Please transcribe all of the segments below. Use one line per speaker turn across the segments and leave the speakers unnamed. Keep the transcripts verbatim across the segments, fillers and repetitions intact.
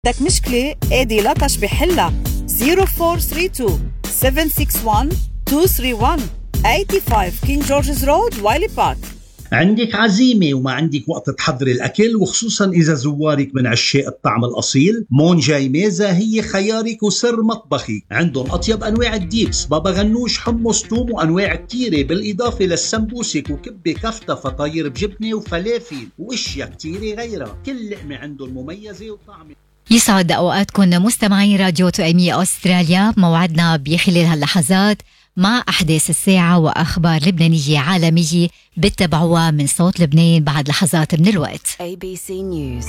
عندك مشكلة ايدي لطش بحلها zero four three two seven six one two three one eighty-five King George's Road وايلي بارك.
عندك عزيمة وما عندك وقت تحضري الأكل، وخصوصا إذا زوارك من عشاق الطعم الأصيل، مون جاي ميزة هي خيارك وسر مطبخي. عندهم أطيب أنواع الديبس، بابا غنوش، حمص، توم، وأنواع كتيرة، بالإضافة للسمبوسك وكبة كفتة فطاير بجبنة وفلافل وأشياء كتيرة غيرها. كل لقمة عندهم مميزة وطعمة.
يسعد أوقاتكم مستمعين راديو توأمية أستراليا. موعدنا بخلال هاللحظات مع أحداث الساعة وأخبار لبنانية عالمية بتتابعوها من صوت لبنان بعد لحظات من الوقت.
A B C News.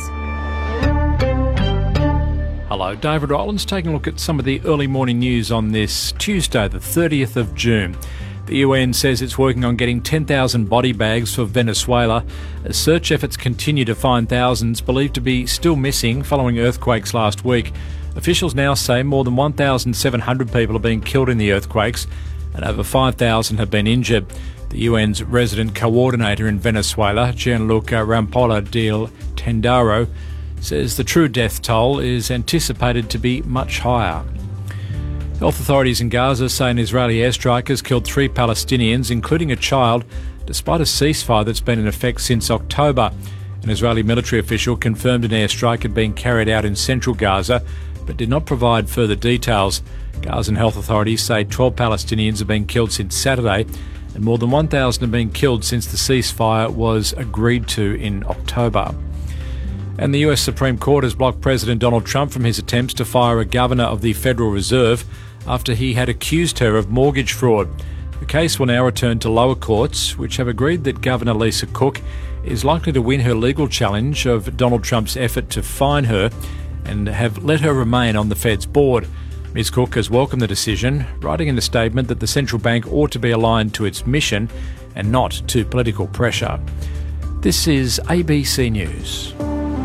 Hello, David Rowlands taking a look at some of the early morning news on this Tuesday, the thirtieth of June. The U N says it's working on getting ten thousand body bags for Venezuela as search efforts continue to find thousands believed to be still missing following earthquakes last week. Officials now say more than one thousand seven hundred people have been killed in the earthquakes and over five thousand have been injured. The U N's resident coordinator in Venezuela, Gianluca Rampolla del Tendaro, says the true death toll is anticipated to be much higher. Health authorities in Gaza say an Israeli airstrike has killed three Palestinians, including a child, despite a ceasefire that's been in effect since October. An Israeli military official confirmed an airstrike had been carried out in central Gaza, but did not provide further details. Gazan health authorities say twelve Palestinians have been killed since Saturday, and more than one thousand have been killed since the ceasefire was agreed to in October. And the U S Supreme Court has blocked President Donald Trump from his attempts to fire a governor of the Federal Reserve after he had accused her of mortgage fraud. The case will now return to lower courts, which have agreed that Governor Lisa Cook is likely to win her legal challenge of Donald Trump's effort to fine her and have let her remain on the Fed's board. Miz Cook has welcomed the decision, writing in a statement that the central bank ought to be aligned to its mission and not to political pressure. This is A B C News.